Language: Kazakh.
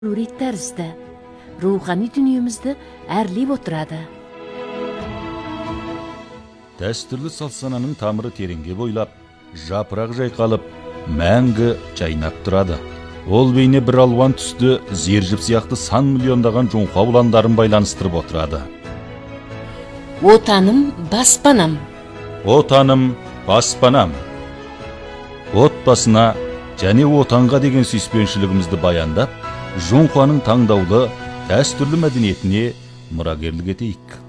tarzda ruhani dünyamızda әрлеп отырады. Дәстүрлі салт-сананың тамыры тереңге бойлап, жапырақ жайқалып, мәңгі жайнап тұрады. Ол бейне бір алуан түсті зержіп сияқты сан миллиондаған жоңқа ұландарын байланыстырып отырады. Отаным, баспанам. Отаным, баспанам. Отбасына және отанға деген сүйіспеншілігімізді баяндап, жоңқаның таңдаулы, дәстүрлі мәдениетіне мұрагерлік етейік.